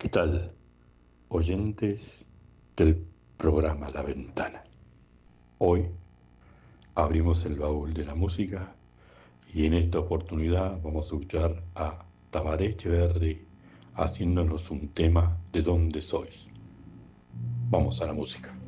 ¿Qué tal, oyentes del programa La Ventana? Hoy abrimos el baúl de la música y en esta oportunidad vamos a escuchar a Tabaré Echeverry haciéndonos un tema de dónde sois. Vamos a la música.